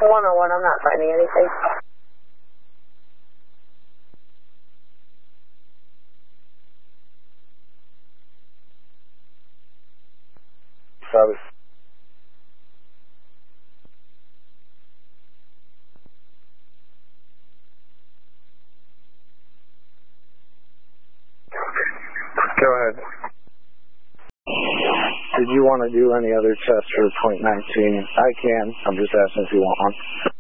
101, I'm not finding anything. Probably. Go ahead. Did you want to do any other tests for .19? I can. I'm just asking if you want one.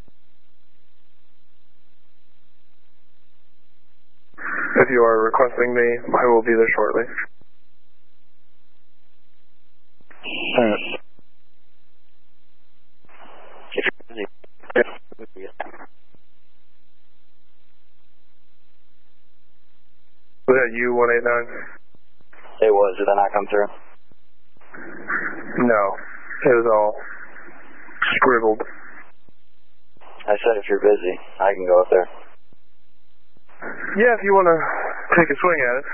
If you are requesting me, I will be there shortly. Was that you, 189? It was. Did that not come through? No. It was all scribbled. I said if you're busy, I can go up there. Yeah, if you want to take a swing at it.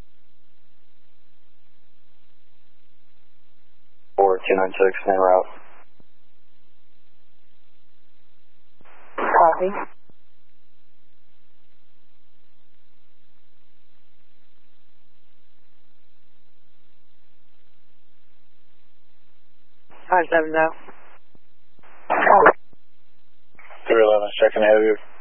4296, en route. Copy. Five 7 now. 311, checking ahead of you.